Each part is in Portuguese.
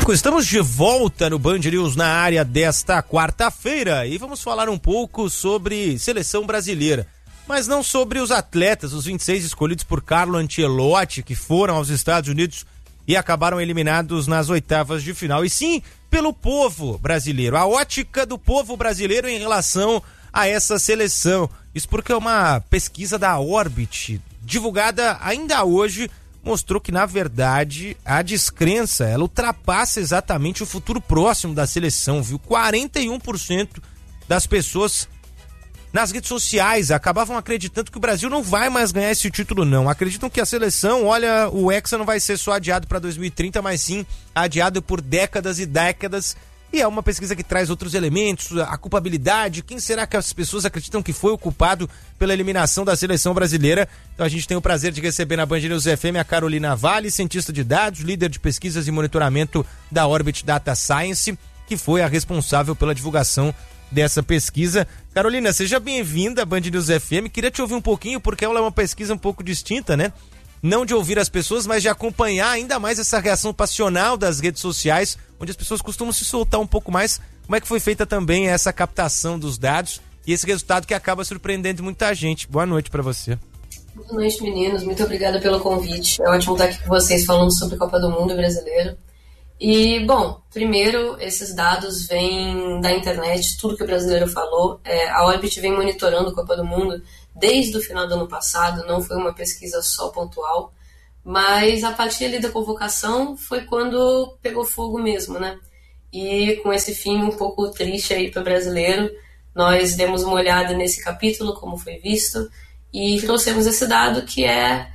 5, estamos de volta no Band News na área desta quarta-feira e vamos falar um pouco sobre seleção brasileira, mas não sobre os atletas, os 26 escolhidos por Carlo Ancelotti, que foram aos Estados Unidos e acabaram eliminados nas oitavas de final, e sim pelo povo brasileiro, a ótica do povo brasileiro em relação a essa seleção. Isso porque uma pesquisa da Orbit, divulgada ainda hoje, mostrou que, na verdade, a descrença, ela ultrapassa exatamente o futuro próximo da seleção, viu? 41% das pessoas nas redes sociais acabavam acreditando que o Brasil não vai mais ganhar esse título, não. Acreditam que a seleção, olha, o Hexa não vai ser só adiado para 2030, mas sim adiado por décadas e décadas. E é uma pesquisa que traz outros elementos, a culpabilidade, quem será que as pessoas acreditam que foi o culpado pela eliminação da seleção brasileira? Então a gente tem o prazer de receber na Band News FM a Carolina Vale, cientista de dados, líder de pesquisas e monitoramento da Orbit Data Science, que foi a responsável pela divulgação dessa pesquisa. Carolina, seja bem-vinda à Band News FM. Queria te ouvir um pouquinho, porque ela é uma pesquisa um pouco distinta, né? Não de ouvir as pessoas, mas de acompanhar ainda mais essa reação passional das redes sociais, onde as pessoas costumam se soltar um pouco mais. Como é que foi feita também essa captação dos dados e esse resultado que acaba surpreendendo muita gente? Boa noite para você. Boa noite, meninos. Muito obrigada pelo convite. É ótimo estar aqui com vocês falando sobre a Copa do Mundo brasileiro. E, bom, primeiro, esses dados vêm da internet, tudo que o brasileiro falou. A Orbit vem monitorando a Copa do Mundo desde o final do ano passado, não foi uma pesquisa só pontual, mas a partir ali da convocação foi quando pegou fogo mesmo, né? E com esse fim um pouco triste aí para o brasileiro, nós demos uma olhada nesse capítulo, como foi visto, e trouxemos esse dado que é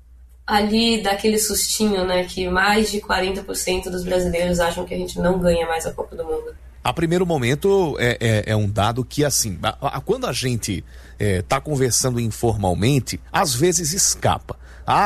ali daquele sustinho, né? Que mais de 40% dos brasileiros acham que a gente não ganha mais a Copa do Mundo. A primeiro momento é um dado que, assim, quando a gente tá conversando informalmente, às vezes escapa.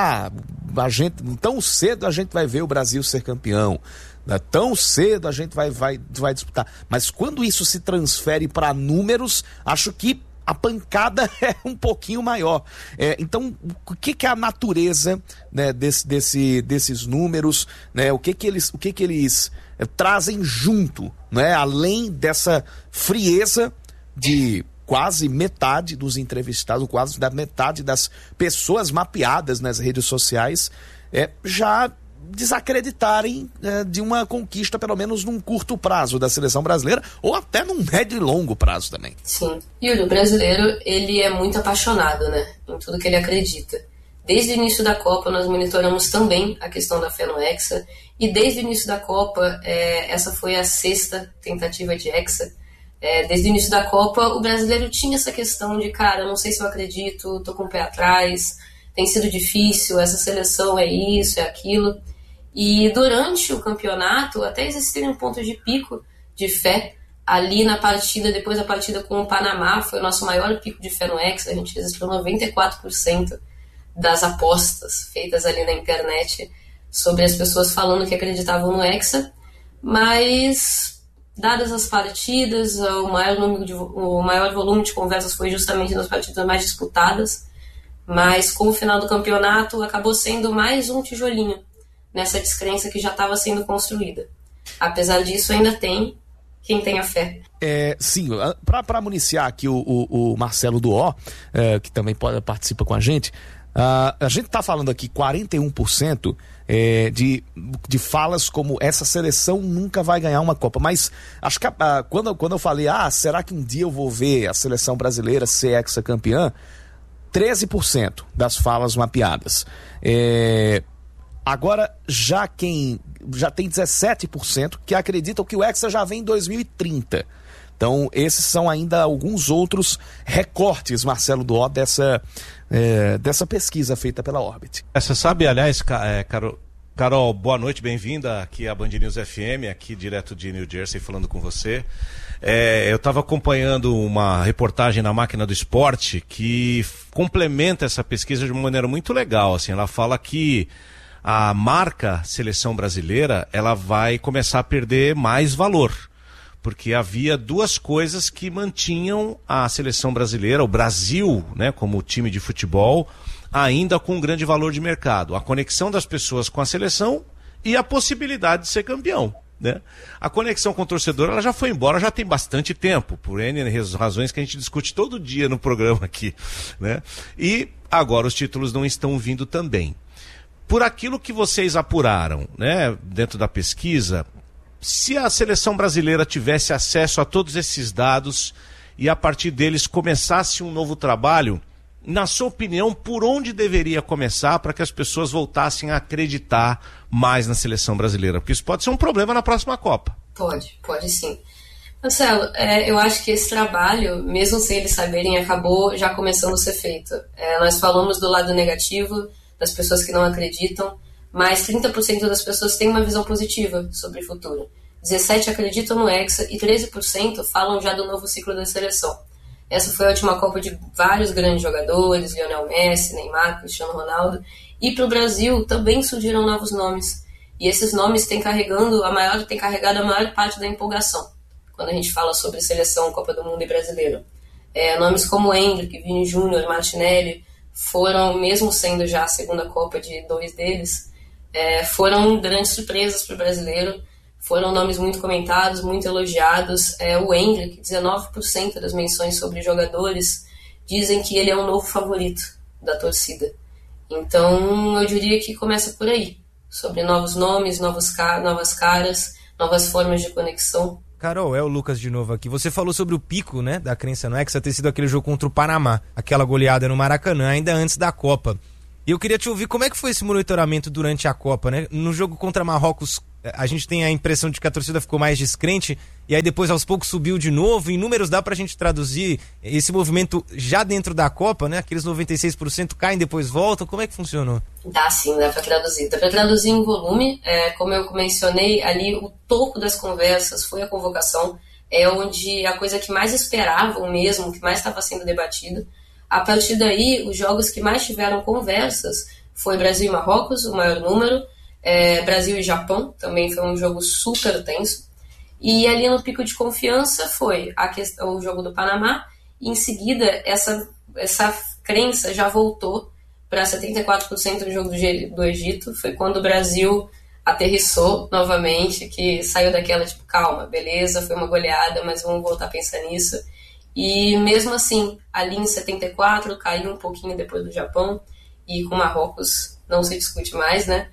Tão cedo a gente vai ver o Brasil ser campeão, né? Tão cedo a gente vai disputar. Mas quando isso se transfere para números, acho que a pancada é um pouquinho maior. Então, o que é a natureza, né, desses números, né? O que eles trazem junto, né? Além dessa frieza de quase metade dos entrevistados, quase da metade das pessoas mapeadas nas redes sociais, já desacreditarem de uma conquista, pelo menos num curto prazo, da seleção brasileira, ou até num médio e longo prazo também. Sim. E o brasileiro, ele é muito apaixonado, né, em tudo que ele acredita. Desde o início da Copa, nós monitoramos também a questão da fé no Hexa, e desde o início da Copa, essa foi a 6ª tentativa de Hexa. Desde o início da Copa, o brasileiro tinha essa questão de, cara, não sei se eu acredito, tô com o pé atrás, tem sido difícil, essa seleção é isso, é aquilo. E durante o campeonato, até existiram pontos de pico de fé. Ali na partida, depois da partida com o Panamá, foi o nosso maior pico de fé no Hexa, a gente registrou 94% das apostas feitas ali na internet sobre as pessoas falando que acreditavam no Hexa, mas dadas as partidas, o maior volume de conversas foi justamente nas partidas mais disputadas, mas com o final do campeonato acabou sendo mais um tijolinho nessa descrença que já estava sendo construída. Apesar disso, ainda tem quem tenha fé. Sim, para municiar aqui o Marcelo Duó, que também participa com a gente está falando aqui 41% de falas como essa seleção nunca vai ganhar uma Copa, mas acho que quando eu falei, será que um dia eu vou ver a seleção brasileira ser hexacampeã? 13% das falas mapeadas. Agora, já tem 17% que acreditam que o Hexa já vem em 2030. Então, esses são ainda alguns outros recortes, Marcelo Duó, dessa pesquisa feita pela Orbit. Você sabe, aliás, Carol, boa noite, bem-vinda aqui à Band News FM, aqui direto de New Jersey, falando com você. Eu estava acompanhando uma reportagem na Máquina do Esporte que complementa essa pesquisa de uma maneira muito legal. Assim, ela fala que a marca seleção brasileira ela vai começar a perder mais valor, porque havia duas coisas que mantinham a seleção brasileira, o Brasil, né, como time de futebol, ainda com um grande valor de mercado: a conexão das pessoas com a seleção e a possibilidade de ser campeão. né? A conexão com o torcedor ela já foi embora, já tem bastante tempo, por N razões que a gente discute todo dia no programa aqui, né? E agora os títulos não estão vindo também. Por aquilo que vocês apuraram, né, dentro da pesquisa, se a seleção brasileira tivesse acesso a todos esses dados e a partir deles começasse um novo trabalho, na sua opinião, por onde deveria começar para que as pessoas voltassem a acreditar mais na seleção brasileira? Porque isso pode ser um problema na próxima Copa. Pode sim. Marcelo, eu acho que esse trabalho, mesmo sem eles saberem, acabou já começando a ser feito. Nós falamos do lado negativo, das pessoas que não acreditam, mas 30% das pessoas têm uma visão positiva sobre o futuro. 17% acreditam no Hexa e 13% falam já do novo ciclo da seleção. Essa foi a última Copa de vários grandes jogadores, Lionel Messi, Neymar, Cristiano Ronaldo. E para o Brasil também surgiram novos nomes. E esses nomes têm carregado a maior parte da empolgação, quando a gente fala sobre seleção, Copa do Mundo e brasileiro. Nomes como Endrick, Vini Júnior, Martinelli, foram, mesmo sendo já a segunda Copa de 2 deles, foram grandes surpresas para o brasileiro. Foram nomes muito comentados, muito elogiados. O Endrick, 19% das menções sobre jogadores dizem que ele é o novo favorito da torcida. Então, eu diria que começa por aí. Sobre novos nomes, novas caras, novas formas de conexão. Carol, é o Lucas de novo aqui. Você falou sobre o pico, né, da crença no Hexa ter sido aquele jogo contra o Panamá, aquela goleada no Maracanã, ainda antes da Copa. E eu queria te ouvir como é que foi esse monitoramento durante a Copa, né? No jogo contra Marrocos, a gente tem a impressão de que a torcida ficou mais descrente e aí depois aos poucos subiu de novo. Em números dá pra gente traduzir esse movimento já dentro da Copa, né? Aqueles 96% caem, depois voltam. Como é que funcionou? Dá sim, dá pra traduzir. Dá pra traduzir em volume. Como eu mencionei, ali o topo das conversas foi a convocação. É onde a coisa que mais esperavam mesmo, que mais estava sendo debatido. A partir daí, os jogos que mais tiveram conversas foi Brasil e Marrocos, o maior número. Brasil e Japão, também foi um jogo super tenso. E ali no pico de confiança foi o jogo do Panamá, e em seguida essa crença já voltou para 74% do jogo do Egito. Foi quando o Brasil aterrissou novamente, que saiu daquela tipo, calma, beleza, foi uma goleada, mas vamos voltar a pensar nisso. E mesmo assim, ali em 74 caiu um pouquinho depois do Japão, e com Marrocos não se discute mais, né?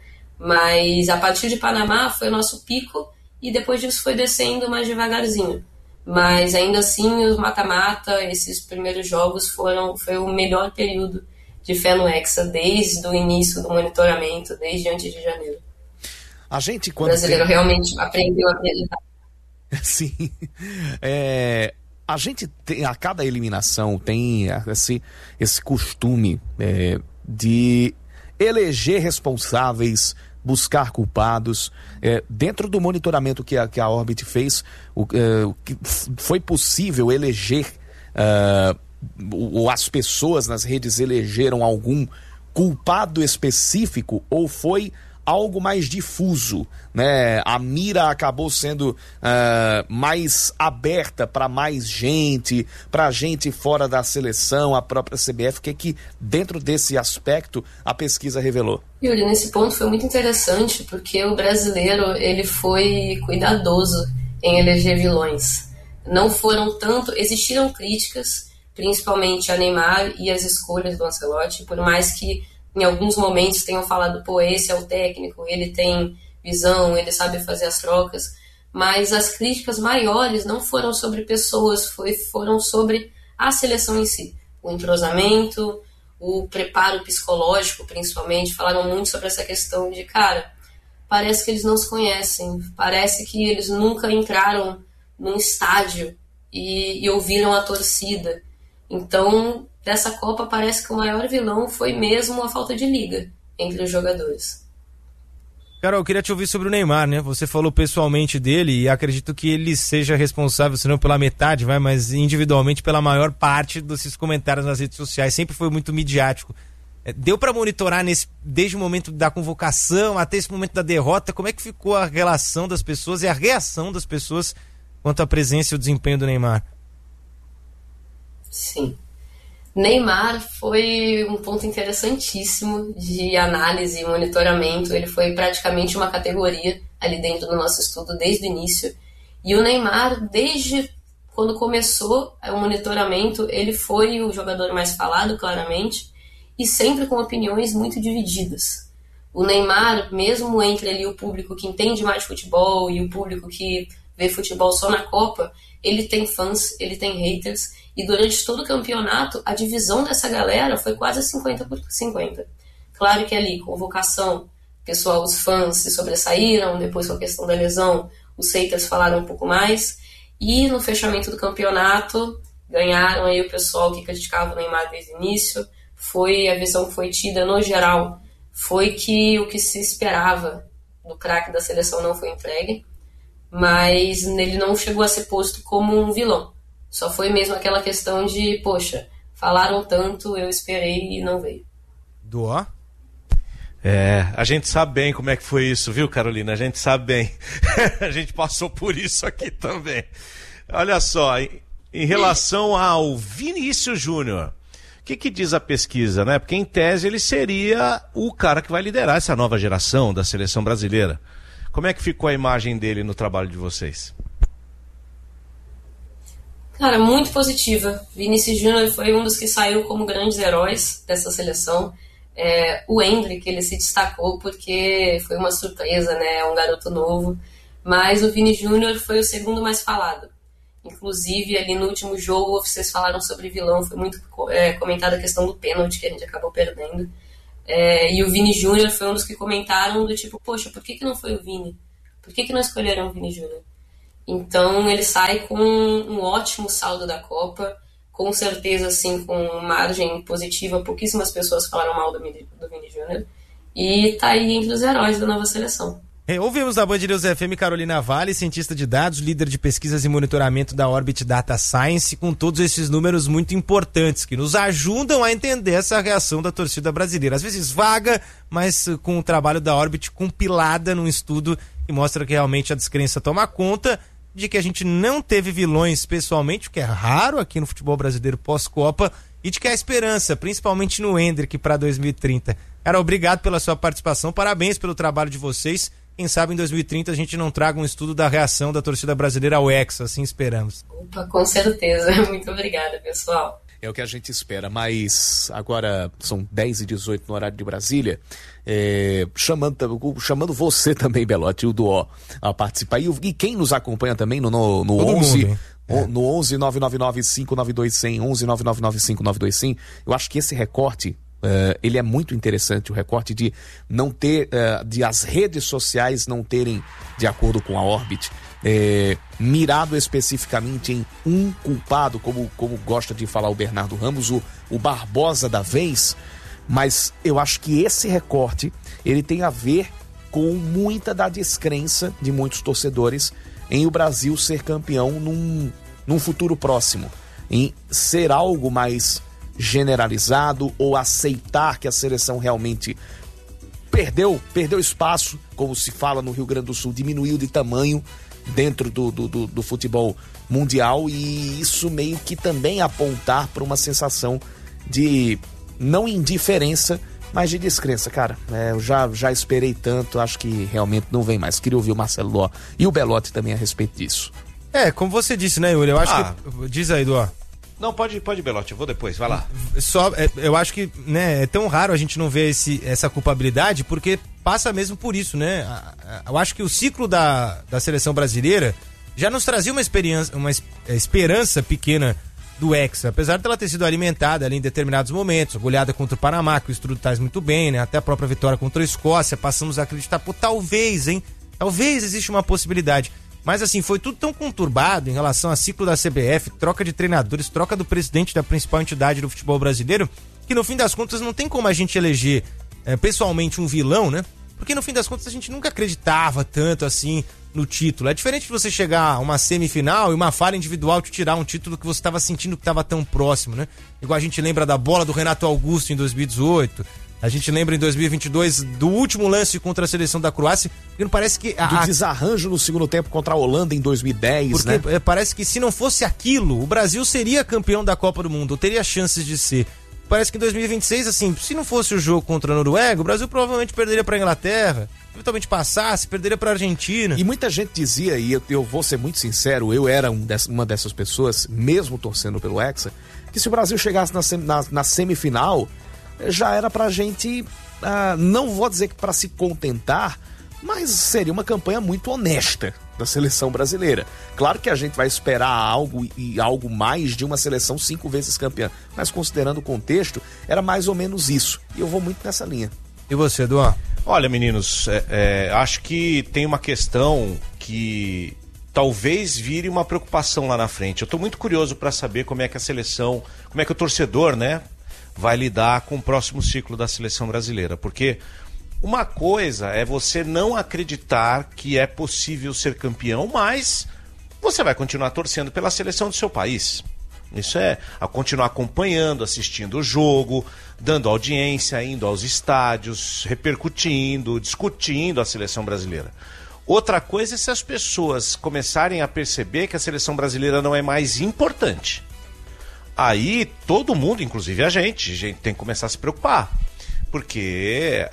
Mas a partir de Panamá foi o nosso pico e depois disso foi descendo mais devagarzinho. Mas ainda assim, os mata-mata, esses primeiros jogos foi o melhor período de fé no Hexa desde o início do monitoramento, desde antes de janeiro. A gente, o brasileiro realmente aprendeu a acreditar. Sim. A gente tem, a cada eliminação tem esse costume de eleger responsáveis, buscar culpados. Dentro do monitoramento que a Orbit fez, foi possível eleger, ou as pessoas nas redes elegeram algum culpado específico, ou foi algo mais difuso, né? A mira acabou sendo mais aberta para mais gente, para gente fora da seleção, a própria CBF. O que dentro desse aspecto a pesquisa revelou? Yuri, nesse ponto foi muito interessante, porque o brasileiro ele foi cuidadoso em eleger vilões. Não foram tanto, existiram críticas, principalmente a Neymar e as escolhas do Ancelotti, por mais que em alguns momentos tenham falado, pô, esse é o técnico, ele tem visão, ele sabe fazer as trocas, mas as críticas maiores não foram sobre pessoas, foram sobre a seleção em si. O entrosamento, o preparo psicológico, principalmente, falaram muito sobre essa questão de, cara, parece que eles não se conhecem, parece que eles nunca entraram num estádio e ouviram a torcida. Então, dessa Copa parece que o maior vilão foi mesmo a falta de liga entre os jogadores. Carol, eu queria te ouvir sobre o Neymar, né? Você falou pessoalmente dele e acredito que ele seja responsável, se não pela metade, mas individualmente pela maior parte desses comentários nas redes sociais. Sempre foi muito midiático. Deu para monitorar desde o momento da convocação até esse momento da derrota? Como é que ficou a relação das pessoas e a reação das pessoas quanto à presença e o desempenho do Neymar? Sim. Neymar foi um ponto interessantíssimo de análise e monitoramento. Ele foi praticamente uma categoria ali dentro do nosso estudo desde o início. E o Neymar, desde quando começou o monitoramento, ele foi o jogador mais falado, claramente, e sempre com opiniões muito divididas. O Neymar, mesmo entre ali o público que entende mais de futebol e o público que vê futebol só na Copa, ele tem fãs, ele tem haters, e durante todo o campeonato, a divisão dessa galera foi quase 50-50. Claro que ali, convocação, pessoal, os fãs se sobressaíram, depois com a questão da lesão, os haters falaram um pouco mais, e no fechamento do campeonato, ganharam aí o pessoal que criticava o Neymar desde o início. Foi a visão que foi tida no geral, foi que o que se esperava do craque da seleção não foi entregue, mas ele não chegou a ser posto como um vilão. Só foi mesmo aquela questão de, poxa, falaram tanto, eu esperei e não veio. Duó? A gente sabe bem como é que foi isso, viu, Carolina? A gente sabe bem. A gente passou por isso aqui também. Olha só, em relação ao Vinícius Júnior, o que diz a pesquisa, né? Porque em tese ele seria o cara que vai liderar essa nova geração da seleção brasileira. Como é que ficou a imagem dele no trabalho de vocês? Cara, muito positiva. Vinícius Júnior foi um dos que saiu como grandes heróis dessa seleção. O Endrick, ele se destacou porque foi uma surpresa, né? É um garoto novo. Mas o Vini Júnior foi o segundo mais falado. Inclusive, ali no último jogo, vocês falaram sobre vilão. Foi muito comentada a questão do pênalti, que a gente acabou perdendo. E o Vini Júnior foi um dos que comentaram do tipo, poxa, por que não foi o Vini? Por que não escolheram o Vini Júnior? Então ele sai com um ótimo saldo da Copa, com certeza assim, com margem positiva. Pouquíssimas pessoas falaram mal do Vini Júnior, e tá aí entre os heróis da nova seleção. Ouvimos da Band News FM Carolina Vale, cientista de dados, líder de pesquisas e monitoramento da Orbit Data Science, com todos esses números muito importantes que nos ajudam a entender essa reação da torcida brasileira. Às vezes vaga, mas com o trabalho da Orbit compilada num estudo que mostra que realmente a descrença toma conta de que a gente não teve vilões pessoalmente, o que é raro aqui no futebol brasileiro pós-Copa, e de que há esperança, principalmente no Endrick para 2030. Cara, obrigado pela sua participação, parabéns pelo trabalho de vocês. Quem sabe em 2030 a gente não traga um estudo da reação da torcida brasileira ao Hexa, assim esperamos. Opa, com certeza. Muito obrigada, pessoal. É o que a gente espera, mas agora são 10h18 no horário de Brasília, chamando você também, Belotti, o Duó, a participar. E quem nos acompanha também no 11... Mundo, no 11 999 592 100, 11 999 592 100, eu acho que esse recorte, ele é muito interessante, o recorte de não ter, de as redes sociais não terem, de acordo com a Orbit, mirado especificamente em um culpado, como gosta de falar o Bernardo Ramos, o Barbosa da vez, mas eu acho que esse recorte, ele tem a ver com muita da descrença de muitos torcedores em o Brasil ser campeão num futuro próximo, em ser algo mais generalizado ou aceitar que a seleção realmente perdeu espaço, como se fala no Rio Grande do Sul, diminuiu de tamanho dentro do futebol mundial, e isso meio que também apontar para uma sensação de não indiferença, mas de descrença. Cara, eu já esperei tanto, acho que realmente não vem mais. Queria ouvir o Marcelo Ló e o Belotti também a respeito disso. Como você disse, né, Yuri? Eu acho que... Diz aí, Duó. Não, pode, Belotti, eu vou depois, vai lá. Eu acho que, né, é tão raro a gente não ver essa culpabilidade, porque passa mesmo por isso, né? Eu acho que o ciclo da seleção brasileira já nos trazia uma esperança pequena do Hexa, apesar dela ter sido alimentada ali em determinados momentos, goleada contra o Panamá, que o estudo traz muito bem, né? Até a própria vitória contra a Escócia, passamos a acreditar, talvez existe uma possibilidade. Mas assim, foi tudo tão conturbado em relação ao ciclo da CBF, troca de treinadores, troca do presidente da principal entidade do futebol brasileiro, que no fim das contas não tem como a gente eleger pessoalmente um vilão, né? Porque no fim das contas a gente nunca acreditava tanto assim no título. É diferente de você chegar a uma semifinal e uma falha individual te tirar um título que você estava sentindo que estava tão próximo, né? Igual a gente lembra da bola do Renato Augusto em 2018, A gente lembra em 2022 do último lance contra a seleção da Croácia, que não parece que... Do desarranjo no segundo tempo contra a Holanda em 2010, porque, né? Parece que se não fosse aquilo, o Brasil seria campeão da Copa do Mundo, ou teria chances de ser. Parece que em 2026, assim, se não fosse o jogo contra a Noruega, o Brasil provavelmente perderia para a Inglaterra, eventualmente passasse, perderia para a Argentina. E muita gente dizia, e eu vou ser muito sincero, eu era uma dessas pessoas, mesmo torcendo pelo Hexa, que se o Brasil chegasse na semifinal, já era pra gente, não vou dizer que para se contentar, mas seria uma campanha muito honesta da seleção brasileira. Claro que a gente vai esperar algo mais de uma seleção 5 vezes campeã, mas considerando o contexto, era mais ou menos isso. E eu vou muito nessa linha. E você, Eduardo? Olha, meninos, acho que tem uma questão que talvez vire uma preocupação lá na frente. Eu estou muito curioso para saber como é que a seleção, como é que o torcedor, né, vai lidar com o próximo ciclo da seleção brasileira. Porque uma coisa é você não acreditar que é possível ser campeão, mas você vai continuar torcendo pela seleção do seu país. Isso é a continuar acompanhando, assistindo o jogo, dando audiência, indo aos estádios, repercutindo, discutindo a seleção brasileira. Outra coisa é se as pessoas começarem a perceber que a seleção brasileira não é mais importante. Aí todo mundo, inclusive a gente tem que começar a se preocupar. Porque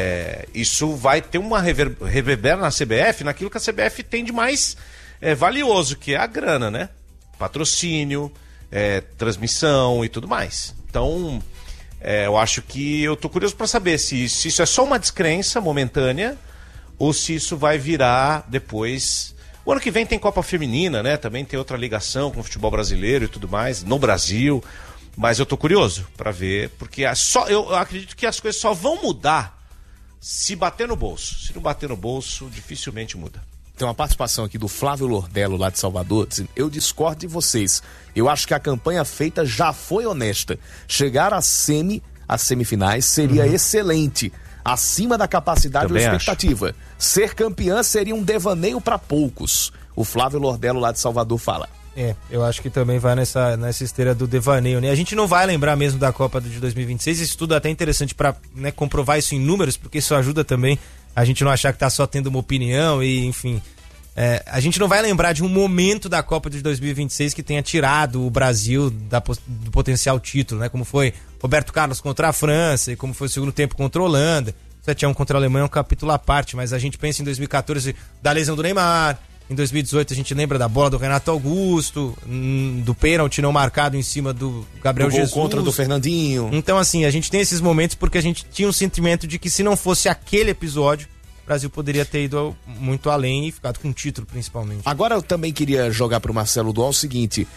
isso vai ter uma reverbera na CBF, naquilo que a CBF tem de mais valioso, que é a grana, né? Patrocínio, transmissão e tudo mais. Então, eu acho que eu tô curioso para saber se isso é só uma descrença momentânea ou se isso vai virar depois. O ano que vem tem Copa Feminina, né? Também tem outra ligação com o futebol brasileiro e tudo mais, no Brasil. Mas eu tô curioso para ver, porque eu acredito que as coisas só vão mudar se bater no bolso. Se não bater no bolso, dificilmente muda. Tem uma participação aqui do Flávio Lordello, lá de Salvador, dizendo: eu discordo de vocês. Eu acho que a campanha feita já foi honesta. Chegar às semifinais seria excelente, acima da capacidade ou expectativa. Acho. Ser campeã seria um devaneio para poucos. O Flávio Lordello, lá de Salvador, fala. Eu acho que também vai nessa esteira do devaneio, né? A gente não vai lembrar mesmo da Copa de 2026, isso tudo é até interessante para, né, comprovar isso em números, porque isso ajuda também a gente não achar que tá só tendo uma opinião e, enfim... a gente não vai lembrar de um momento da Copa de 2026 que tenha tirado o Brasil do potencial título, né? Como foi Roberto Carlos contra a França e como foi o segundo tempo contra a Holanda. 7-1 contra a Alemanha é um capítulo à parte, mas a gente pensa em 2014 da lesão do Neymar, em 2018 a gente lembra da bola do Renato Augusto, do pênalti não marcado em cima do Gabriel Jesus. Contra do Fernandinho. Então, assim, a gente tem esses momentos porque a gente tinha um sentimento de que se não fosse aquele episódio, o Brasil poderia ter ido muito além e ficado com o título, principalmente. Agora eu também queria jogar para o Marcelo Dual o seguinte,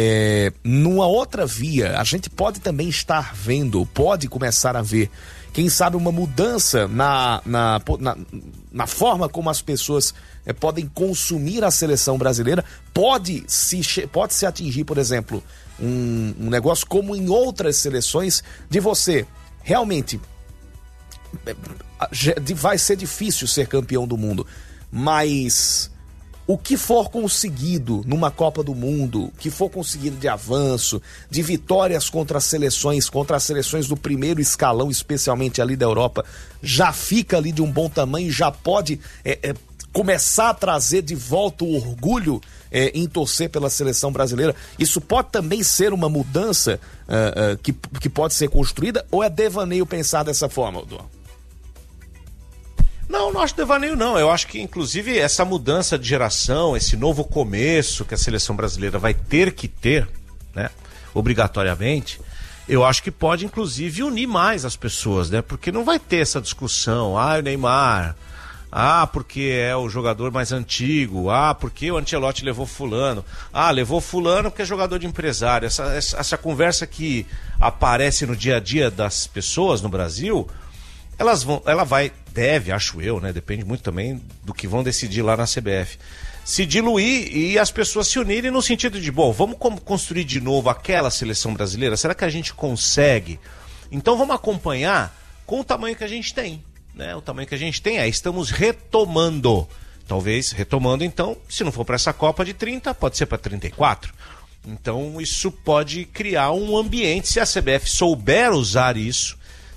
numa outra via, a gente pode também estar vendo, pode começar a ver, quem sabe uma mudança na forma como as pessoas podem consumir a seleção brasileira, pode se atingir, por exemplo, um negócio como em outras seleções, de você realmente... vai ser difícil ser campeão do mundo, mas o que for conseguido numa Copa do Mundo, o que for conseguido de avanço, de vitórias contra as seleções do primeiro escalão, especialmente ali da Europa, já fica ali de um bom tamanho e já pode começar a trazer de volta o orgulho em torcer pela seleção brasileira. Isso pode também ser uma mudança que pode ser construída, ou é devaneio pensar dessa forma, Duan? Não acho devaneio não, eu acho que inclusive essa mudança de geração, esse novo começo que a seleção brasileira vai ter que ter, né, obrigatoriamente, eu acho que pode inclusive unir mais as pessoas, né, porque não vai ter essa discussão, o Neymar, porque é o jogador mais antigo, porque o Ancelotti levou fulano, levou fulano porque é jogador de empresário, essa conversa que aparece no dia a dia das pessoas no Brasil, deve, acho eu, né? Depende muito também do que vão decidir lá na CBF. Se diluir e as pessoas se unirem no sentido de, vamos construir de novo aquela seleção brasileira? Será que a gente consegue? Então vamos acompanhar com o tamanho que a gente tem, né? O tamanho que a gente tem estamos retomando. Talvez retomando, então, se não for para essa Copa de 30, pode ser para 34. Então isso pode criar um ambiente, se a CBF souber usar isso,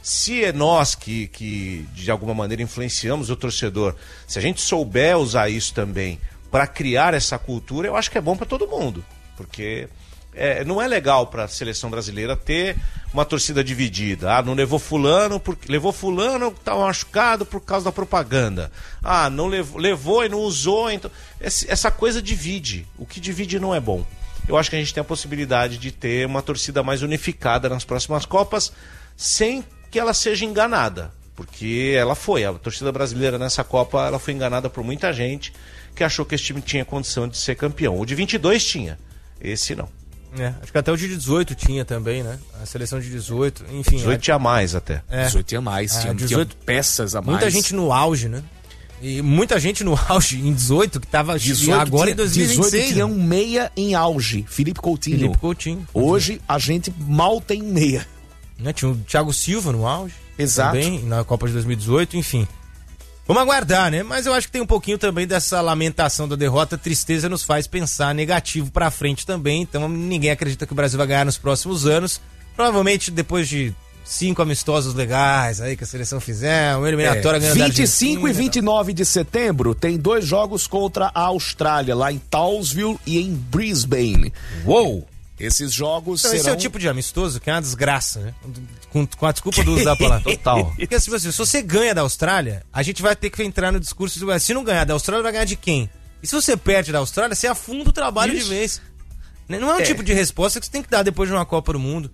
Se é nós que de alguma maneira influenciamos o torcedor, se a gente souber usar isso também para criar essa cultura, eu acho que é bom para todo mundo. Porque não é legal para a seleção brasileira ter uma torcida dividida. Não levou fulano, levou fulano que estava machucado por causa da propaganda. Não levou e não usou. Então, essa coisa divide. O que divide não é bom. Eu acho que a gente tem a possibilidade de ter uma torcida mais unificada nas próximas Copas, sem que ela seja enganada. Porque a torcida brasileira nessa Copa, ela foi enganada por muita gente que achou que esse time tinha condição de ser campeão. O de 22 tinha, esse não. Acho que até o de 18 tinha também, né? A seleção de 18, enfim. 18 tinha mais até. 18 tinha mais, tinha 18 peças a mais. Muita gente no auge, né? E muita gente no auge em 18 que tava agora em 2026. 18 tinha um meia em auge, Felipe Coutinho. Hoje a gente mal tem meia. Tinha o Thiago Silva no auge. Exato. Também, na Copa de 2018, enfim. Vamos aguardar, né? Mas eu acho que tem um pouquinho também dessa lamentação da derrota. Tristeza nos faz pensar negativo pra frente também. Então ninguém acredita que o Brasil vai ganhar nos próximos anos. Provavelmente depois de 5 amistosos legais aí que a seleção fizer, uma eliminatória ganhando da Argentina. 25 e 29 de setembro tem 2 jogos contra a Austrália, lá em Townsville e em Brisbane. Uou! Esses jogos então, serão... Esse é o tipo de amistoso que é uma desgraça, né? Com a desculpa do uso da palavra. Total. Porque assim, se você ganha da Austrália, a gente vai ter que entrar no discurso de, se não ganhar da Austrália, vai ganhar de quem? E se você perde da Austrália, você afunda o trabalho de vez. Não é um tipo de resposta que você tem que dar depois de uma Copa do Mundo.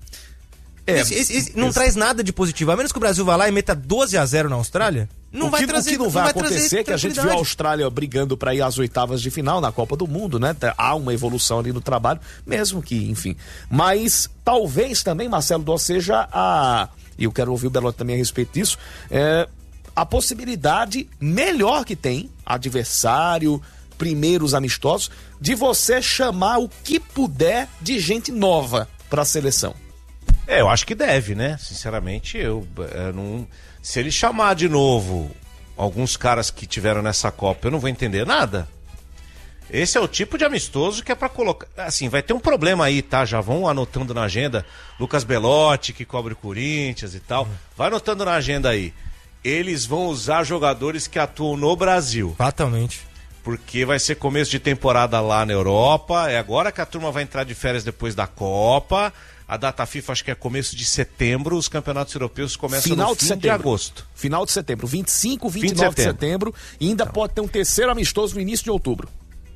Não traz nada de positivo. A menos que o Brasil vá lá e meta 12-0 na Austrália, não vai trazer. O que não vai acontecer é que a gente viu a Austrália brigando para ir às oitavas de final na Copa do Mundo, né? Há uma evolução ali no trabalho, mesmo que, enfim. Mas talvez também, Marcelo Dó, seja e eu quero ouvir o Belotti também a respeito disso, a possibilidade melhor que tem, adversário, primeiros amistosos, de você chamar o que puder de gente nova para a seleção. Eu acho que deve, né? Sinceramente, eu não... Se ele chamar de novo alguns caras que tiveram nessa Copa, eu não vou entender nada. Esse é o tipo de amistoso que é pra colocar... Assim, vai ter um problema aí, tá? Já vão anotando na agenda. Lucas Belotti, que cobre o Corinthians e tal. Vai anotando na agenda aí. Eles vão usar jogadores que atuam no Brasil. Fatalmente. Porque vai ser começo de temporada lá na Europa. É agora que a turma vai entrar de férias depois da Copa. A data FIFA acho que é começo de setembro, os campeonatos europeus começam no fim de agosto. Final de setembro, 25, 29 de setembro, e ainda pode ter um terceiro amistoso no início de outubro.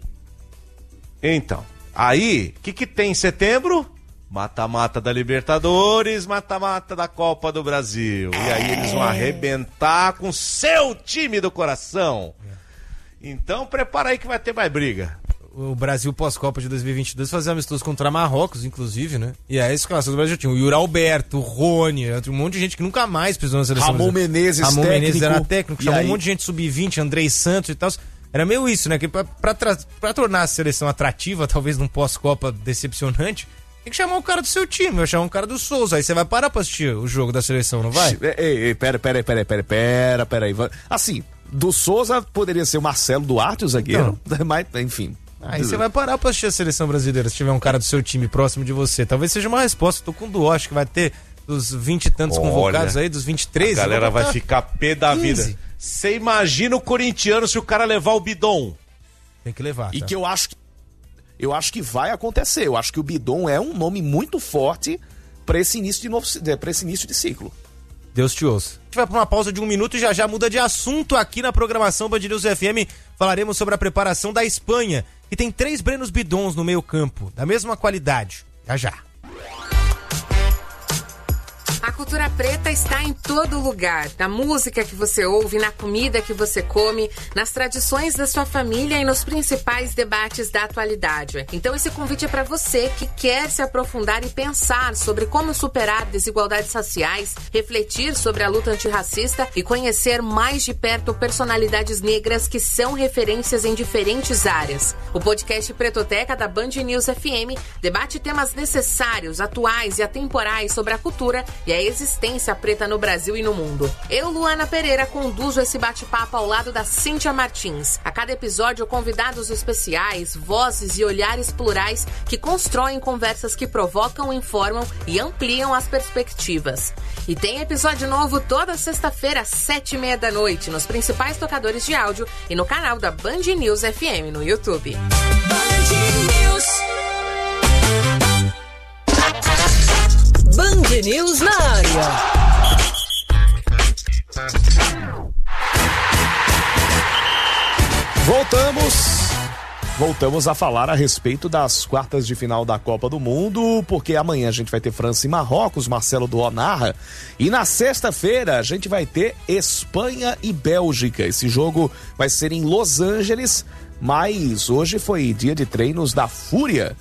Então, aí, o que tem em setembro? Mata-mata da Libertadores, mata-mata da Copa do Brasil. E aí eles vão arrebentar com seu time do coração. Então prepara aí que vai ter mais briga. O Brasil pós-Copa de 2022 fazer amistoso contra Marrocos, inclusive, né? E aí a escalação do Brasil tinha o Yuri Alberto, o Rony, um monte de gente que nunca mais pisou na seleção. Ramon Menezes era técnico, chamou um monte de gente sub-20, Andrei Santos e tal. Era meio isso, né? Que pra tornar a seleção atrativa, talvez num pós-Copa decepcionante, tem que chamar o cara do seu time, vai chamar um cara do Souza. Aí você vai parar pra assistir o jogo da seleção, não vai? Pera aí. Assim, do Souza poderia ser o Marcelo Duarte, o zagueiro, mas enfim... Aí você vai parar pra assistir a seleção brasileira se tiver um cara do seu time próximo de você. Talvez seja uma resposta. Tô com dó, acho que vai ter dos 20 e tantos convocados aí, dos 23. A galera vai ficar pé da 15. Vida. Você imagina o corintiano se o cara levar o Bidon? Tem que levar. E que eu acho que vai acontecer. Eu acho que o Bidon é um nome muito forte pra esse início de ciclo. Deus te ouça. A gente vai para uma pausa de 1 minuto e já muda de assunto aqui na programação Band News FM. Falaremos sobre a preparação da Espanha, que tem 3 Brenos Bidons no meio campo, da mesma qualidade. Já. A cultura preta está em todo lugar, na música que você ouve, na comida que você come, nas tradições da sua família e nos principais debates da atualidade. Então esse convite é para você que quer se aprofundar e pensar sobre como superar desigualdades raciais, refletir sobre a luta antirracista e conhecer mais de perto personalidades negras que são referências em diferentes áreas. O podcast Pretoteca da Band News FM debate temas necessários, atuais e atemporais sobre a cultura e a existência resistência preta no Brasil e no mundo. Eu, Luana Pereira, conduzo esse bate-papo ao lado da Cíntia Martins. A cada episódio, convidados especiais, vozes e olhares plurais que constroem conversas que provocam, informam e ampliam as perspectivas. E tem episódio novo toda sexta-feira às 7h30 da noite nos principais tocadores de áudio e no canal da Band News FM no YouTube. Band News na área. Voltamos a falar a respeito das quartas de final da Copa do Mundo, porque amanhã a gente vai ter França e Marrocos, Marcelo Duó narra, e na sexta-feira a gente vai ter Espanha e Bélgica. Esse jogo vai ser em Los Angeles, mas hoje foi dia de treinos da Fúria.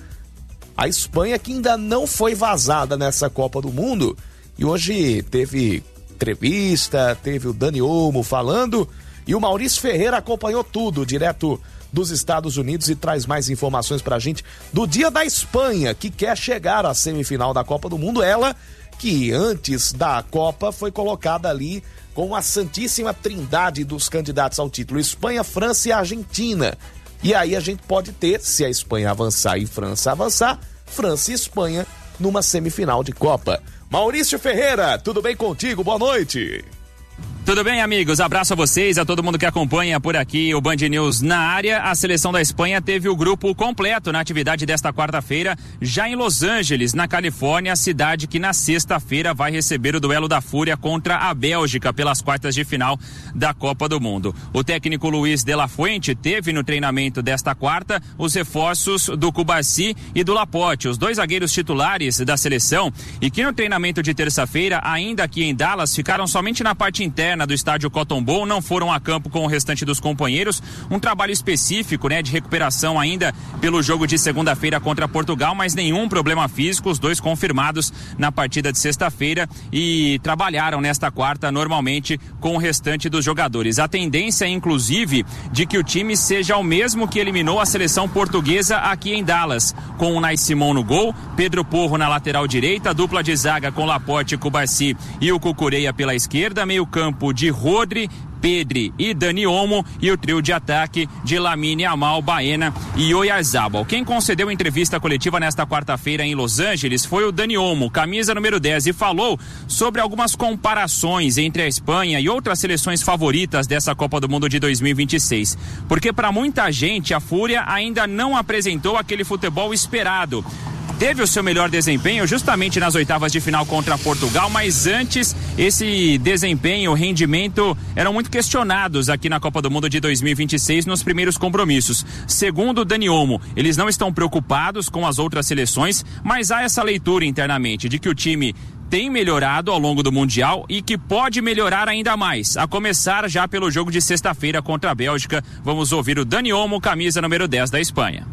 A Espanha, que ainda não foi vazada nessa Copa do Mundo, e hoje teve entrevista, teve o Dani Olmo falando, e o Maurício Ferreira acompanhou tudo direto dos Estados Unidos e traz mais informações pra gente do dia da Espanha, que quer chegar à semifinal da Copa do Mundo. Ela que antes da Copa foi colocada ali com a santíssima trindade dos candidatos ao título: Espanha, França e Argentina. E aí a gente pode ter, se a Espanha avançar e França avançar, França e Espanha numa semifinal de Copa. Maurício Ferreira, tudo bem contigo? Boa noite. Tudo bem, amigos? Abraço a vocês, a todo mundo que acompanha por aqui o Band News na área. A seleção da Espanha teve o grupo completo na atividade desta quarta-feira, já em Los Angeles, na Califórnia, cidade que na sexta-feira vai receber o duelo da Fúria contra a Bélgica pelas quartas de final da Copa do Mundo. O técnico Luiz de la Fuente teve no treinamento desta quarta os reforços do Cubarsí e do Laporte, os dois zagueiros titulares da seleção, e que no treinamento de terça-feira, ainda aqui em Dallas, ficaram somente na parte interna do estádio Cotton Bowl, não foram a campo com o restante dos companheiros. Um trabalho específico, de recuperação ainda pelo jogo de segunda-feira contra Portugal, mas nenhum problema físico, os dois confirmados na partida de sexta-feira, e trabalharam nesta quarta normalmente com o restante dos jogadores. A tendência, inclusive, de que o time seja o mesmo que eliminou a seleção portuguesa aqui em Dallas, com o Nai Simon no gol, Pedro Porro na lateral direita, dupla de zaga com Laporte, Cubarsí e o Cucureia pela esquerda, meio campo de Rodri, Pedri e Dani Olmo, e o trio de ataque de Lamine Yamal, Baena e Oyarzabal. Quem concedeu entrevista coletiva nesta quarta-feira em Los Angeles foi o Dani Olmo, camisa número 10, e falou sobre algumas comparações entre a Espanha e outras seleções favoritas dessa Copa do Mundo de 2026. Porque para muita gente a Fúria ainda não apresentou aquele futebol esperado. Teve o seu melhor desempenho justamente nas oitavas de final contra Portugal, mas antes esse desempenho, o rendimento eram muito questionados aqui na Copa do Mundo de 2026 nos primeiros compromissos. Segundo o Dani Olmo, eles não estão preocupados com as outras seleções, mas há essa leitura internamente de que o time tem melhorado ao longo do Mundial e que pode melhorar ainda mais, a começar já pelo jogo de sexta-feira contra a Bélgica. Vamos ouvir o Dani Olmo, camisa número 10 da Espanha.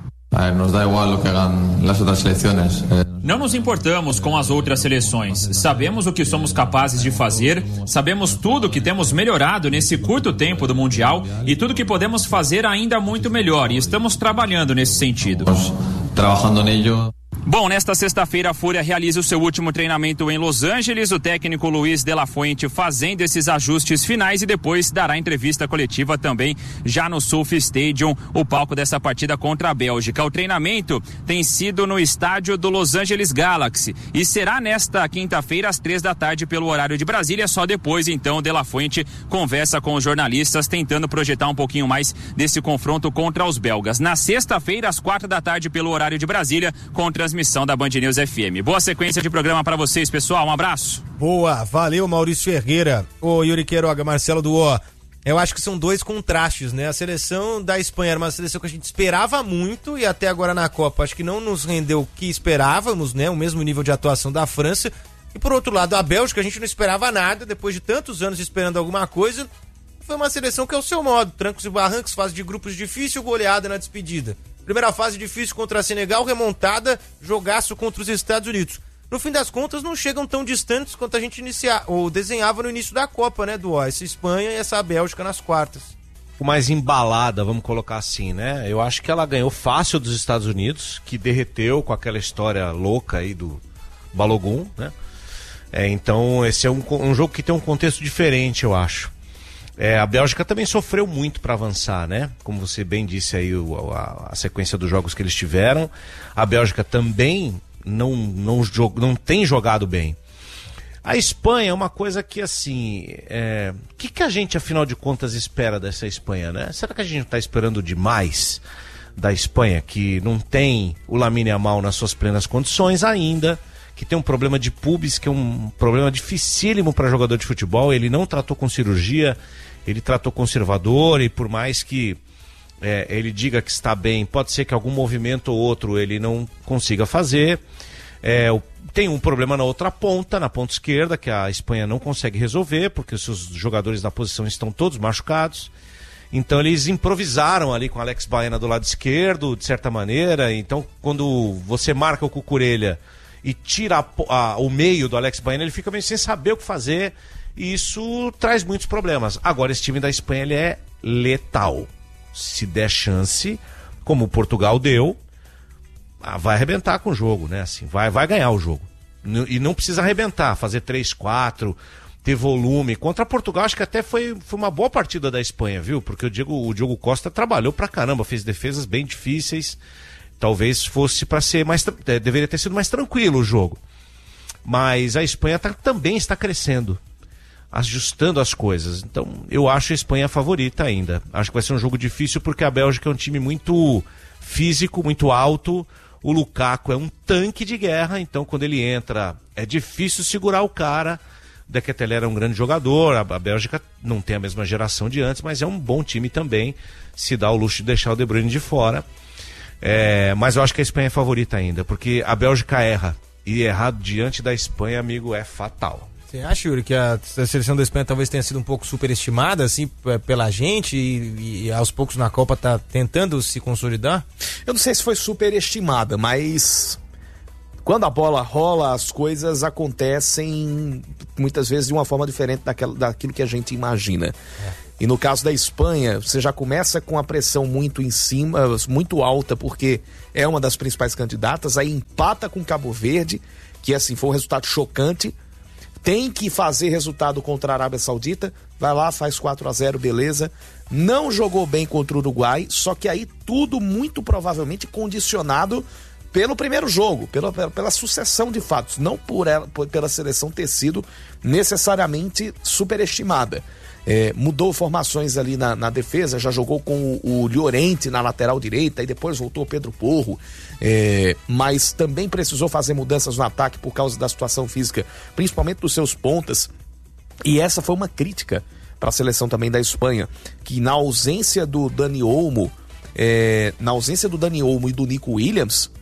Não nos importamos com as outras seleções. Sabemos o que somos capazes de fazer, sabemos tudo que temos melhorado nesse curto tempo do Mundial e tudo que podemos fazer ainda muito melhor, e estamos trabalhando nesse sentido. Bom, nesta sexta-feira a Fúria realiza o seu último treinamento em Los Angeles, o técnico Luiz de la Fuente fazendo esses ajustes finais, e depois dará entrevista coletiva também já no Surf Stadium, o palco dessa partida contra a Bélgica. O treinamento tem sido no estádio do Los Angeles Galaxy e será nesta quinta-feira às 15h pelo horário de Brasília. Só depois então de la Fuente conversa com os jornalistas tentando projetar um pouquinho mais desse confronto contra os belgas. Na sexta-feira às 16h pelo horário de Brasília, com transmissão da Band News FM. Boa sequência de programa para vocês, pessoal. Um abraço. Boa, valeu, Maurício Ferreira. Ô, Yuri Queiroga, Marcelo Duó. Eu acho que são dois contrastes, né? A seleção da Espanha era uma seleção que a gente esperava muito e até agora na Copa acho que não nos rendeu o que esperávamos, né? O mesmo nível de atuação da França. E por outro lado, a Bélgica a gente não esperava nada, depois de tantos anos esperando alguma coisa. Foi uma seleção que é o seu modo, trancos e barrancos, fase de grupos difícil, goleada na despedida. Primeira fase difícil contra a Senegal, remontada, jogaço contra os Estados Unidos. No fim das contas, não chegam tão distantes quanto a gente desenhava no início da Copa, né, do essa Espanha e essa Bélgica nas quartas. Mais embalada, vamos colocar assim, né? Eu acho que ela ganhou fácil dos Estados Unidos, que derreteu com aquela história louca aí do Balogun, né? Então esse é um jogo que tem um contexto diferente, eu acho. A Bélgica também sofreu muito para avançar, né? Como você bem disse aí, a sequência dos jogos que eles tiveram. A Bélgica também não tem jogado bem. A Espanha é uma coisa que, assim, o que a gente, afinal de contas, espera dessa Espanha, né? Será que a gente está esperando demais da Espanha, que não tem o Lamine Yamal nas suas plenas condições ainda, que tem um problema de pubis, que é um problema dificílimo para jogador de futebol? Ele não tratou com cirurgia, ele tratou conservador, e por mais que ele diga que está bem, pode ser que algum movimento ou outro ele não consiga fazer. Tem um problema na outra ponta, na ponta esquerda, que a Espanha não consegue resolver, porque os seus jogadores da posição estão todos machucados. Então eles improvisaram ali com Alex Baena do lado esquerdo, de certa maneira. Então quando você marca o Cucurella e tira o meio do Alex Baena, ele fica meio sem saber o que fazer, e isso traz muitos problemas. Agora esse time da Espanha ele é letal. Se der chance, como o Portugal deu, vai arrebentar com o jogo, né? Assim, vai ganhar o jogo. E não precisa arrebentar, fazer 3-4, ter volume. Contra Portugal, acho que até foi uma boa partida da Espanha, viu? Porque o Diogo Costa trabalhou pra caramba, fez defesas bem difíceis. Talvez fosse para ser mais... deveria ter sido mais tranquilo o jogo. Mas a Espanha também está crescendo, ajustando as coisas. Então, eu acho a Espanha a favorita ainda. Acho que vai ser um jogo difícil, porque a Bélgica é um time muito físico, muito alto. O Lukaku é um tanque de guerra, então quando ele entra é difícil segurar o cara. O De Ketelaere é um grande jogador, a Bélgica não tem a mesma geração de antes, mas é um bom time também, se dá o luxo de deixar o De Bruyne de fora. Mas eu acho que a Espanha é favorita ainda, porque a Bélgica erra, e errar diante da Espanha, amigo, é fatal. Você acha, Yuri, que a seleção da Espanha talvez tenha sido um pouco superestimada, assim, pela gente, e aos poucos na Copa tá tentando se consolidar? Eu não sei se foi superestimada, mas quando a bola rola, as coisas acontecem muitas vezes de uma forma diferente daquilo que a gente imagina. E no caso da Espanha, você já começa com a pressão muito em cima, muito alta, porque é uma das principais candidatas, aí empata com Cabo Verde, que assim foi um resultado chocante. Tem que fazer resultado contra a Arábia Saudita, vai lá, faz 4-0, beleza. Não jogou bem contra o Uruguai, só que aí tudo muito provavelmente condicionado pelo primeiro jogo, pela sucessão de fatos, não pela seleção ter sido necessariamente superestimada. Mudou formações ali na defesa, já jogou com o Llorente na lateral direita e depois voltou o Pedro Porro, mas também precisou fazer mudanças no ataque por causa da situação física, principalmente dos seus pontas, e essa foi uma crítica para a seleção também da Espanha, que na ausência do Dani Olmo e do Nico Williams,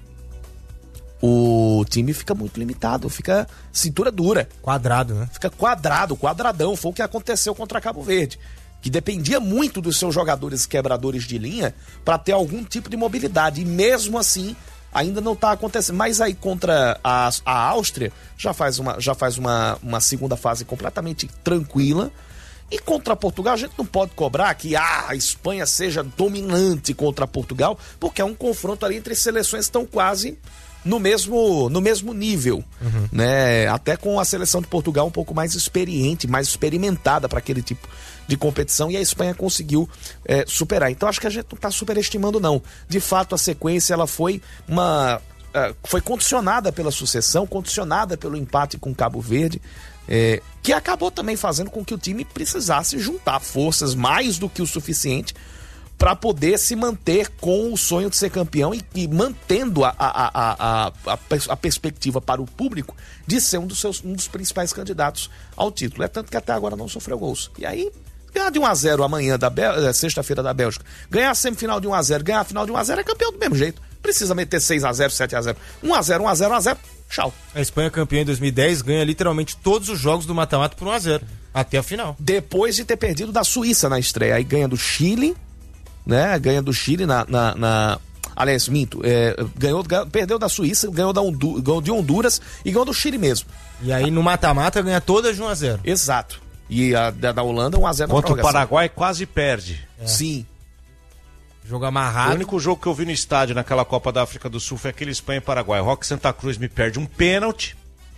o time fica muito limitado, fica cintura dura. Quadrado, né? Fica quadradão. Foi o que aconteceu contra Cabo Verde, que dependia muito dos seus jogadores quebradores de linha para ter algum tipo de mobilidade. E mesmo assim, ainda não está acontecendo. Mas aí contra a Áustria, já faz uma segunda fase completamente tranquila. E contra Portugal, a gente não pode cobrar que a Espanha seja dominante contra Portugal, porque é um confronto ali entre seleções que estão quase no mesmo nível, né? Até com a seleção de Portugal um pouco mais experiente, mais experimentada para aquele tipo de competição, e a Espanha conseguiu superar. Então acho que a gente não está superestimando, não. De fato, a sequência ela foi condicionada pela sucessão, condicionada pelo empate com Cabo Verde, que acabou também fazendo com que o time precisasse juntar forças mais do que o suficiente para poder se manter com o sonho de ser campeão e mantendo a perspectiva para o público de ser um dos principais candidatos ao título. É tanto que até agora não sofreu gols. E aí, ganhar de 1-0 amanhã, sexta-feira da Bélgica, ganhar a semifinal de 1-0, ganhar a final de 1-0, é campeão do mesmo jeito. Precisa meter 6-0, 7-0, 1-0, 1-0, 1-0, tchau. A Espanha, campeã em 2010, ganha literalmente todos os jogos do mata-mata por 1-0, até a final. Depois de ter perdido da Suíça na estreia, aí ganha do Chile, né? Ganha do Chile aliás, minto, perdeu da Suíça, ganhou de Honduras e ganhou do Chile mesmo. E aí no mata-mata ganha todas de 1-0. Exato. E a da Holanda 1-0 na contra o Paraguai quase perde. Sim. Jogo amarrado. O único jogo que eu vi no estádio naquela Copa da África do Sul foi aquele Espanha e Paraguai. Roque Santa Cruz me perde um pênalti.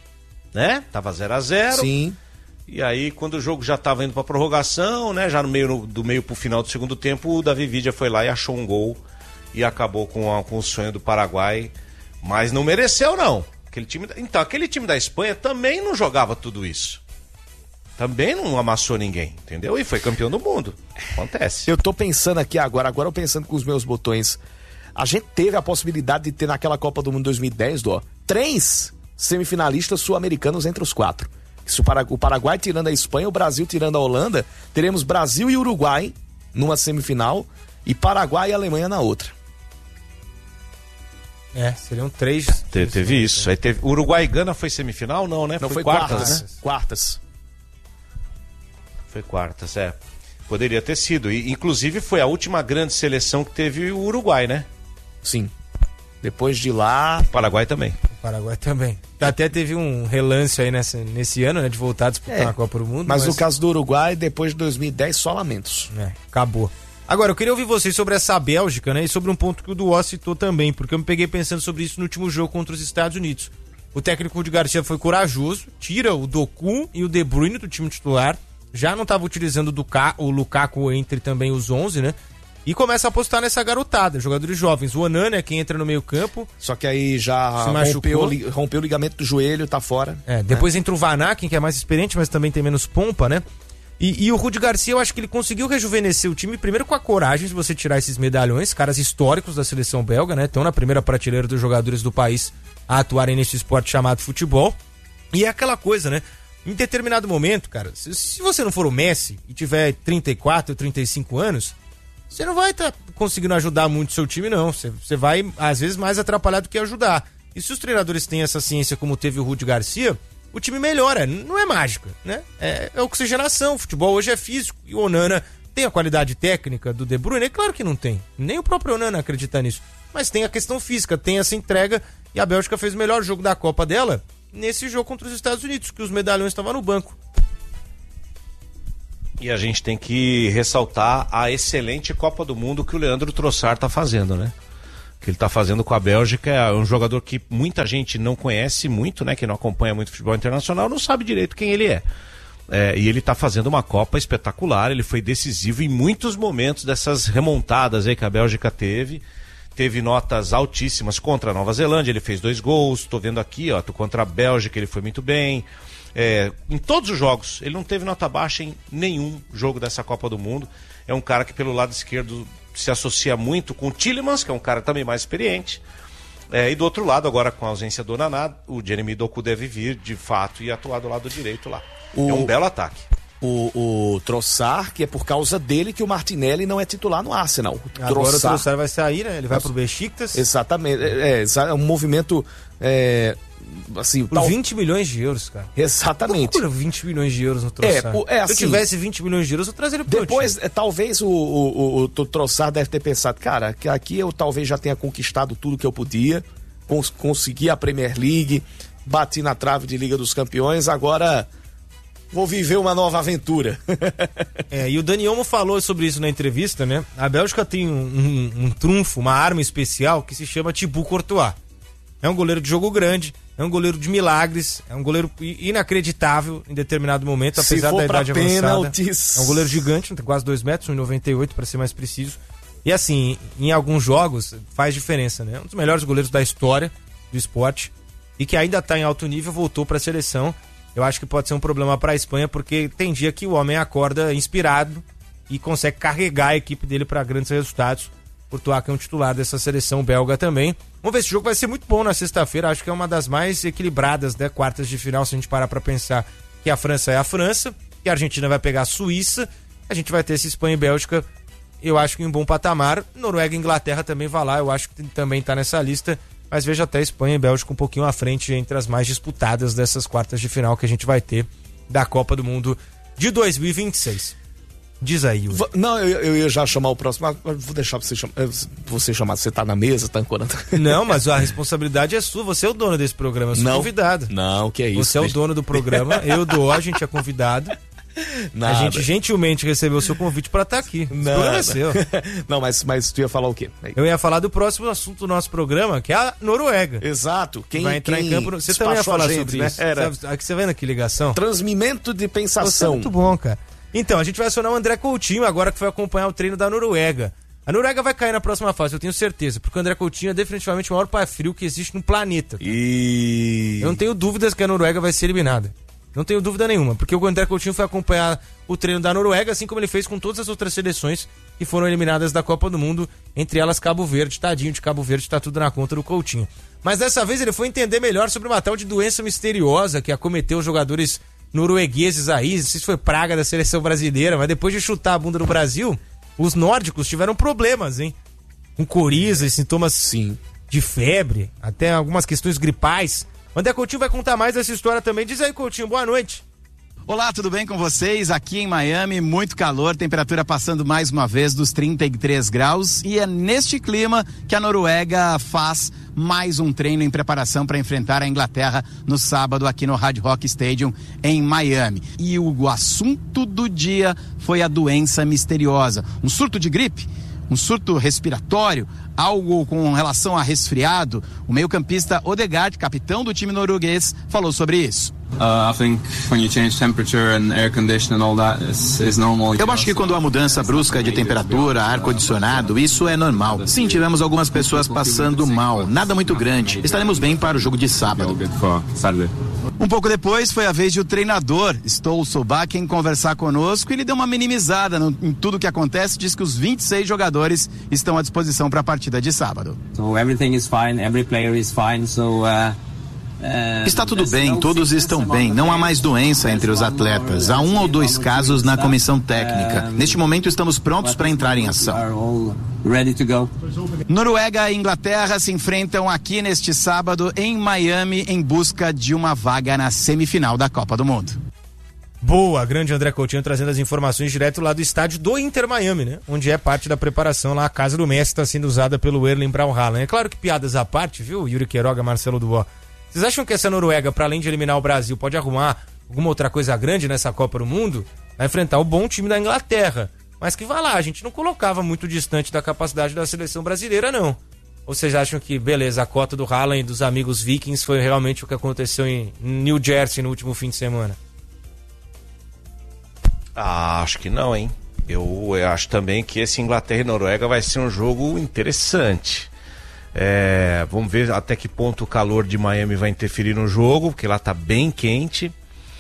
né? Tava 0-0. Sim. E aí, quando o jogo já estava indo para prorrogação, né? Já do meio pro final do segundo tempo, o Davi Villa foi lá e achou um gol e acabou com o sonho do Paraguai. Mas não mereceu, não. Aquele time da Espanha também não jogava tudo isso. Também não amassou ninguém, entendeu? E foi campeão do mundo. Acontece. Eu tô pensando aqui agora eu pensando com os meus botões. A gente teve a possibilidade de ter naquela Copa do Mundo 2010, 3 semifinalistas sul-americanos entre os 4. O Paraguai tirando a Espanha, o Brasil tirando a Holanda, teremos Brasil e Uruguai numa semifinal e Paraguai e Alemanha na outra. Seriam 3. Teve isso. Aí teve Uruguai e Gana foi semifinal? Não, né? Não, foi quartas, né? Quartas. Foi quartas, Poderia ter sido. E, inclusive, foi a última grande seleção que teve o Uruguai, né? Sim. Depois de lá... O Paraguai também. O Paraguai também. Até teve um relance aí nesse ano, né? De voltar a disputar a Copa do Mundo. Mas no caso do Uruguai, depois de 2010, só lamentos. Acabou. Agora, eu queria ouvir vocês sobre essa Bélgica, né? E sobre um ponto que o Duó citou também, porque eu me peguei pensando sobre isso no último jogo contra os Estados Unidos. O técnico Rudi Garcia foi corajoso, tira o Doku e o De Bruyne do time titular, já não estava utilizando o Lukaku entre também os 11, né? E começa a apostar nessa garotada, jogadores jovens. O Onana é quem entra no meio campo. Só que aí já rompeu o ligamento do joelho, tá fora. Depois entra o Van Aken, que é mais experiente, mas também tem menos pompa, né? E o Rudi Garcia, eu acho que ele conseguiu rejuvenescer o time, primeiro com a coragem de você tirar esses medalhões, caras históricos da seleção belga, né? Estão na primeira prateleira dos jogadores do país a atuarem nesse esporte chamado futebol. E é aquela coisa, né? Em determinado momento, cara, se você não for o Messi e tiver 34 ou 35 anos, você não vai estar conseguindo ajudar muito o seu time, não. Você vai, às vezes, mais atrapalhar do que ajudar. E se os treinadores têm essa ciência como teve o Rudi Garcia, o time melhora. Não é mágica, né? É oxigenação. O futebol hoje é físico. E o Onana tem a qualidade técnica do De Bruyne? Claro que não tem. Nem o próprio Onana acredita nisso. Mas tem a questão física, tem essa entrega. E a Bélgica fez o melhor jogo da Copa dela nesse jogo contra os Estados Unidos, que os medalhões estavam no banco. E a gente tem que ressaltar a excelente Copa do Mundo que o Leandro Trossard está fazendo, né? Que ele está fazendo com a Bélgica. É um jogador que muita gente não conhece muito, né? Que não acompanha muito futebol internacional, não sabe direito quem ele é. E ele está fazendo uma Copa espetacular. Ele foi decisivo em muitos momentos dessas remontadas aí que a Bélgica teve. Teve notas altíssimas contra a Nova Zelândia, ele fez 2 gols. Tô vendo aqui, contra a Bélgica ele foi muito bem. Em todos os jogos, ele não teve nota baixa em nenhum jogo dessa Copa do Mundo. É um cara que pelo lado esquerdo se associa muito com o Tielemans, que é um cara também mais experiente. E do outro lado, agora com a ausência do Onaná, o Jeremy Doku deve vir de fato e atuar do lado direito lá. É um belo ataque. O Trossard, que é por causa dele que o Martinelli não é titular no Arsenal. Agora o Trossard vai sair, né? Ele vai pro Besiktas. Exatamente. É um movimento... assim, por 20 milhões de euros, cara. Exatamente. Por 20 milhões de euros no Trossard. Assim, se eu tivesse 20 milhões de euros, eu trazeria pro depois, talvez o Trossard deve ter pensado, cara, que aqui eu talvez já tenha conquistado tudo que eu podia, consegui a Premier League, bati na trave de Liga dos Campeões, agora vou viver uma nova aventura. E o Dani Olmo falou sobre isso na entrevista, né? A Bélgica tem um trunfo, uma arma especial que se chama Thibaut Courtois. É um goleiro de jogo grande, é um goleiro de milagres, é um goleiro inacreditável em determinado momento, apesar da idade avançada. É um goleiro gigante, tem quase 2 metros, 1,98 para ser mais preciso. E assim, em alguns jogos faz diferença, né? Um dos melhores goleiros da história do esporte e que ainda está em alto nível, voltou para a seleção. Eu acho que pode ser um problema para a Espanha, porque tem dia que o homem acorda inspirado e consegue carregar a equipe dele para grandes resultados. Courtois, que é um titular dessa seleção belga também. Vamos ver, esse jogo vai ser muito bom na sexta-feira. Acho que é uma das mais equilibradas, né? Quartas de final, se a gente parar para pensar que a França é a França, que a Argentina vai pegar a Suíça, a gente vai ter esse Espanha e Bélgica, eu acho que em bom patamar. Noruega e Inglaterra também vai lá, eu acho que também tá nessa lista. Mas vejo até Espanha e Bélgica um pouquinho à frente entre as mais disputadas dessas quartas de final que a gente vai ter da Copa do Mundo de 2026. Diz aí, Yuri. Não, eu ia já chamar o próximo, mas vou deixar você chamar. Você tá na mesa, tá ancorando. Não, mas a responsabilidade é sua, você é o dono desse programa, eu sou convidado. Não, que é isso. Você é o dono do programa, eu dou, a gente é convidado. A gente gentilmente recebeu o seu convite para estar aqui. Não, mas tu ia falar o quê? Eu ia falar do próximo assunto do nosso programa, que é a Noruega. Exato. Quem vai entrar em campo. Você também ia falar sobre isso. Aqui você vendo que ligação? Transmimento de pensação. Você é muito bom, cara. Então, a gente vai acionar o André Coutinho agora que foi acompanhar o treino da Noruega. A Noruega vai cair na próxima fase, eu tenho certeza, porque o André Coutinho é definitivamente o maior pé frio que existe no planeta. Eu não tenho dúvidas que a Noruega vai ser eliminada. Não tenho dúvida nenhuma, porque o André Coutinho foi acompanhar o treino da Noruega, assim como ele fez com todas as outras seleções que foram eliminadas da Copa do Mundo, entre elas Cabo Verde. Tadinho de Cabo Verde, tá tudo na conta do Coutinho. Mas dessa vez ele foi entender melhor sobre uma tal de doença misteriosa que acometeu os jogadores noruegueses aí. Não sei se foi praga da seleção brasileira, mas depois de chutar a bunda no Brasil, os nórdicos tiveram problemas, hein? Com coriza e sintomas de febre, até algumas questões gripais. O André Coutinho vai contar mais dessa história também. Diz aí, Coutinho, boa noite. Olá, tudo bem com vocês? Aqui em Miami, muito calor, temperatura passando mais uma vez dos 33 graus e é neste clima que a Noruega faz mais um treino em preparação para enfrentar a Inglaterra no sábado aqui no Hard Rock Stadium em Miami. E o assunto do dia foi a doença misteriosa, um surto de gripe, um surto respiratório, algo com relação a resfriado. O meio-campista Odegaard, capitão do time norueguês, falou sobre isso. Eu acho que quando há mudança brusca de temperatura, ar-condicionado, isso é normal. Sim, tivemos algumas pessoas passando mal, nada muito grande. Estaremos bem para o jogo de sábado. Um pouco depois foi a vez de o treinador Ståle Solbakken conversar conosco e ele deu uma minimizada em tudo que acontece, diz que os 26 jogadores estão à disposição para a partida de sábado. Está tudo bem, todos estão bem, não há mais doença entre os atletas. Há 1 ou 2 casos na comissão técnica. Neste momento estamos prontos para entrar em ação. Noruega e Inglaterra se enfrentam aqui neste sábado em Miami em busca de uma vaga na semifinal da Copa do Mundo. Boa, grande André Coutinho trazendo as informações direto lá do estádio do Inter Miami, né? Onde é parte da preparação lá, a casa do Messi está sendo usada pelo Erling Braut Haaland. É claro que piadas à parte, viu? Yuri Queiroga, Marcelo Dubois. Vocês acham que essa Noruega, para além de eliminar o Brasil, pode arrumar alguma outra coisa grande nessa Copa do Mundo? Vai enfrentar o bom time da Inglaterra. Mas que vai lá, a gente não colocava muito distante da capacidade da seleção brasileira, não. Ou vocês acham que, beleza, a cota do Haaland e dos amigos Vikings foi realmente o que aconteceu em New Jersey no último fim de semana? Acho que não, hein? Eu acho também que esse Inglaterra e Noruega vai ser um jogo interessante. Vamos ver até que ponto o calor de Miami vai interferir no jogo, porque lá tá bem quente.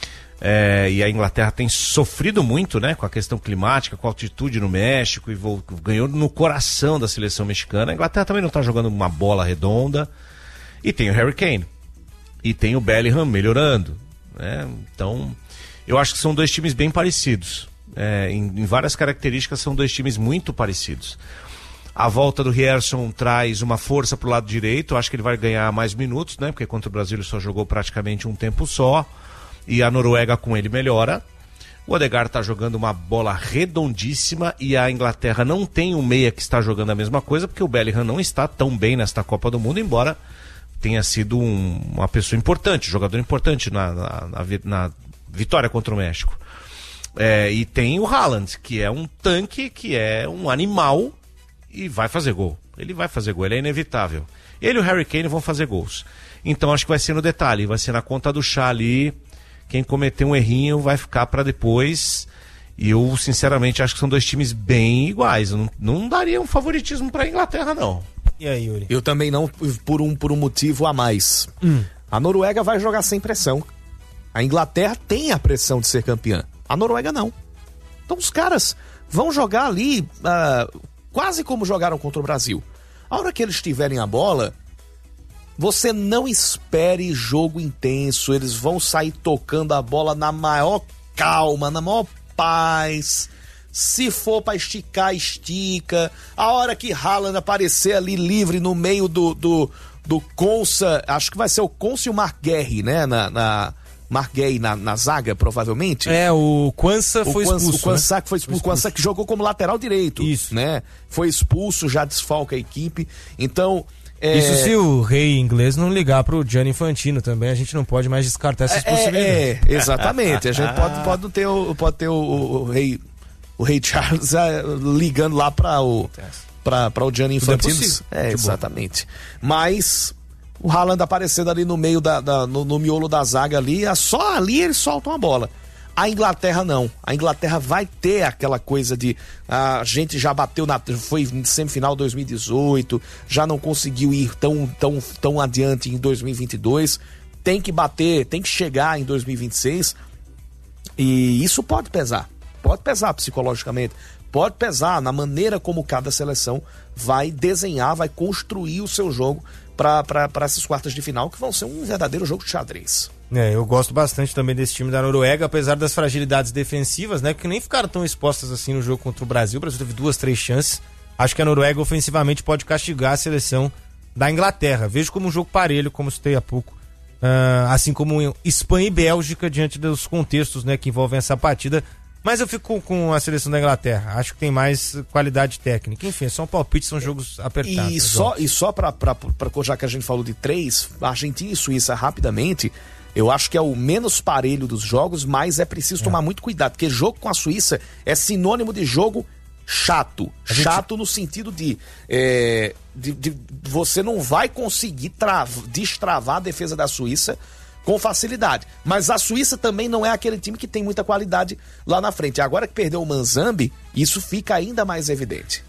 E a Inglaterra tem sofrido muito, né, com a questão climática, com a altitude no México, e ganhou no coração da seleção mexicana. A Inglaterra também não tá jogando uma bola redonda. E tem o Harry Kane. E tem o Bellingham melhorando, né? Então, eu acho que são dois times bem parecidos. Em várias características são dois times muito parecidos. A volta do Rierson traz uma força pro lado direito. Eu acho que ele vai ganhar mais minutos, né? Porque contra o Brasil ele só jogou praticamente um tempo só. E a Noruega com ele melhora. O Odegaard tá jogando uma bola redondíssima. E a Inglaterra não tem um meia que está jogando a mesma coisa, porque o Bellingham não está tão bem nesta Copa do Mundo, embora tenha sido uma pessoa importante, jogador importante na vitória contra o México. E tem o Haaland, que é um tanque, que é um animal e vai fazer gol. Ele vai fazer gol, ele é inevitável. Ele e o Harry Kane vão fazer gols. Então acho que vai ser no detalhe, vai ser na conta do chá ali. Quem cometer um errinho vai ficar para depois. E eu, sinceramente, acho que são dois times bem iguais. Eu não daria um favoritismo para a Inglaterra, não. E aí, Yuri? Eu também não, por um motivo a mais. A Noruega vai jogar sem pressão. A Inglaterra tem a pressão de ser campeã. A Noruega não. Então os caras vão jogar ali quase como jogaram contra o Brasil. A hora que eles tiverem a bola, você não espere jogo intenso. Eles vão sair tocando a bola na maior calma, na maior paz. Se for pra esticar, estica. A hora que Haaland aparecer ali livre no meio do Konsa, acho que vai ser o Konsa e o Mark Guehi, né? Mark Guehi na zaga, provavelmente. O Quansah foi expulso. O Quansah que foi expulso. O Quansah que jogou como lateral direito. Isso. Né? Foi expulso, já desfalca a equipe. Então, Isso se o rei inglês não ligar pro Gianni Infantino também, a gente não pode mais descartar essas possibilidades. Exatamente. A gente pode ter o rei Charles ligando lá para o Gianni Infantino. Exatamente. Mas o Haaland aparecendo ali no meio no miolo da zaga ali, só ali eles soltam a bola. A Inglaterra não. A Inglaterra vai ter aquela coisa de a gente já bateu foi semifinal 2018, já não conseguiu ir tão adiante em 2022, tem que bater, tem que chegar em 2026, e isso pode pesar psicologicamente, pode pesar na maneira como cada seleção vai desenhar, vai construir o seu jogo para essas quartas de final, que vão ser um verdadeiro jogo de xadrez. Eu gosto bastante também desse time da Noruega, apesar das fragilidades defensivas, né? Que nem ficaram tão expostas assim no jogo contra o Brasil. O Brasil teve 2-3 chances. Acho que a Noruega ofensivamente pode castigar a seleção da Inglaterra. Vejo como um jogo parelho, como citei há pouco. Assim como Espanha e Bélgica, diante dos contextos, né, que envolvem essa partida. Mas eu fico com a seleção da Inglaterra. Acho que tem mais qualidade técnica. Enfim, são palpites, são jogos apertados. E só para já que a gente falou de 3, Argentina e Suíça rapidamente, eu acho que é o menos parelho dos jogos, mas é preciso tomar muito cuidado, porque jogo com a Suíça é sinônimo de jogo chato. Chato no sentido de você não vai conseguir destravar a defesa da Suíça com facilidade. Mas a Suíça também não é aquele time que tem muita qualidade lá na frente. Agora que perdeu o Manzambi, isso fica ainda mais evidente.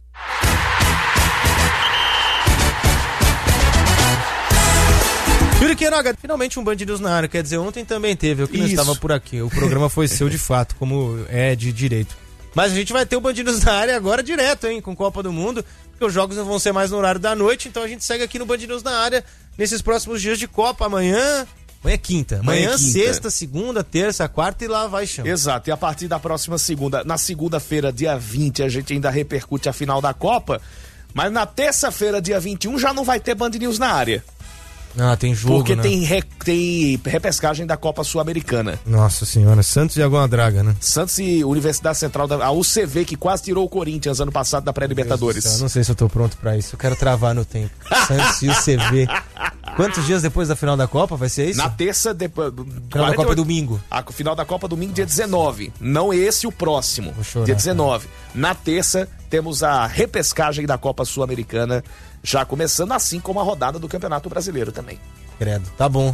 Yuri Queiroga, finalmente um Band News na área. Quer dizer, ontem também teve, eu que não estava por aqui. O programa foi seu de fato, como é de direito. Mas a gente vai ter o Band News na área agora direto, hein, com Copa do Mundo, porque os jogos não vão ser mais no horário da noite, então a gente segue aqui no Band News na área nesses próximos dias de Copa. Amanhã é quinta. Amanhã, sexta, segunda, terça, quarta e lá vai chão. Exato, e a partir da próxima segunda, na segunda-feira, dia 20, a gente ainda repercute a final da Copa, mas na terça-feira, dia 21, já não vai ter Band News na área. Tem jogo, porque né? Tem repescagem da Copa Sul-Americana. Nossa senhora, Santos e Água Draga, né? Santos e Universidade Central, a UCV, que quase tirou o Corinthians ano passado da pré-Libertadores. Não sei se eu tô pronto pra isso, eu quero travar no tempo. Santos e UCV. Quantos dias depois da final da Copa vai ser isso? Na terça, depois... Final da Copa é domingo. A final da Copa domingo, dia 19. Não esse, o próximo. Dia 19. Cara. Na terça, temos a repescagem da Copa Sul-Americana, já começando, assim como a rodada do Campeonato Brasileiro também. Credo, tá bom.